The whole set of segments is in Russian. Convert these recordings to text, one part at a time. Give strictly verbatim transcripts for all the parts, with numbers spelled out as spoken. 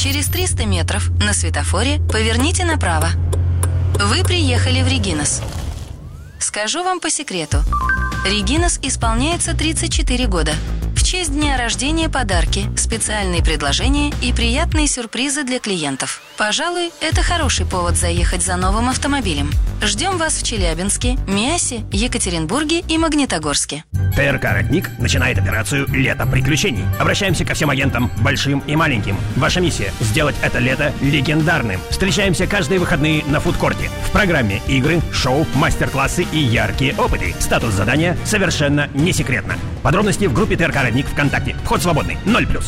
Через триста метров на светофоре поверните направо. Вы приехали в Регинас. Скажу вам по секрету. Регинас исполняется тридцать четыре года. В честь дня рождения подарки, специальные предложения и приятные сюрпризы для клиентов. Пожалуй, это хороший повод заехать за новым автомобилем. Ждем вас в Челябинске, Миасе, Екатеринбурге и Магнитогорске. ТРК «Родник» начинает операцию «Лето приключений». Обращаемся ко всем агентам, большим и маленьким. Ваша миссия – сделать это лето легендарным. Встречаемся каждые выходные на фудкорте. В программе игры, шоу, мастер-классы и яркие опыты. Статус задания совершенно не секретно. Подробности в группе ТРК «Родник» ВКонтакте. Вход свободный. ноль плюс.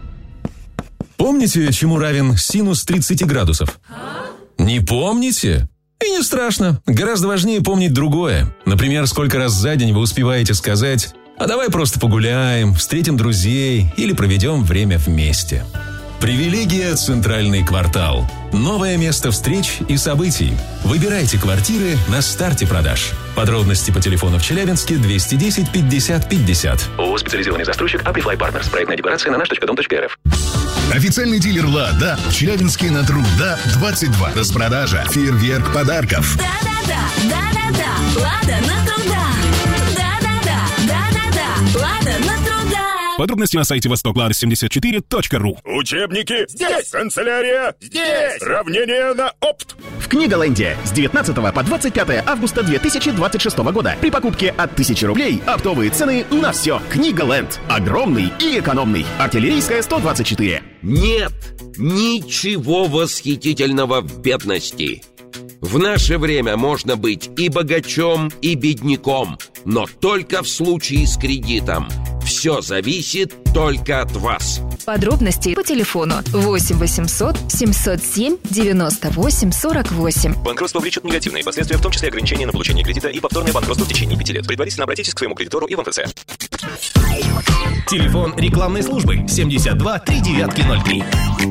Помните, чему равен синус тридцать градусов? Не помните? И не страшно. Гораздо важнее помнить другое. Например, сколько раз за день вы успеваете сказать: «А давай просто погуляем, встретим друзей или проведем время вместе». Привилегия «Центральный квартал». Новое место встреч и событий. Выбирайте квартиры на старте продаж. Подробности по телефону в Челябинске двести десять пятьдесят пятьдесят. ООО «Специализированный застройщик Amplify Partners». Проектная декларация на наш точка дом точка эр эф. Официальный дилер «Лада» в Челябинске на Труда двадцать два. Распродажа, фейерверк подарков. Да-да-да, да-да-да, «Лада» на Труда. Да-да-да, да-да-да, «Лада» на Труда. Подробности на сайте восток лада семьдесят четыре точка ру. Учебники здесь! Канцелярия здесь! Сравнение на опт! В Книголенде с девятнадцатого по двадцать пятое августа две тысячи двадцать шестого года. При покупке от тысячи рублей оптовые цены на все. Книголенд. Огромный и экономный. Артиллерийская сто двадцать четыре. Нет ничего восхитительного в бедности. В наше время можно быть и богачом, и бедняком, но только в случае с кредитом. Все зависит только от вас. Подробности по телефону восемь восемьсот семьсот семь девяносто восемь сорок восемь. Банкротство влечет негативные последствия, в том числе ограничение на получение кредита и повторное банкротство в течение пяти лет. Предварительно обратитесь к своему кредитору и в эм эф цэ. Телефон рекламной службы семьдесят два три девятки ноль три.